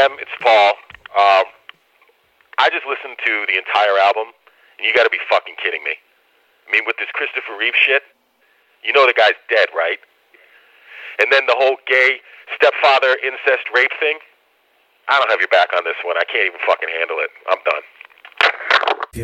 Em, it's Paul. I just listened to the entire album, and you got to be fucking kidding me. I mean, with this Christopher Reeve shit, you know the guy's dead, right? And then the whole gay stepfather incest rape thing. I don't have your back on this one. I can't even fucking handle it. I'm done.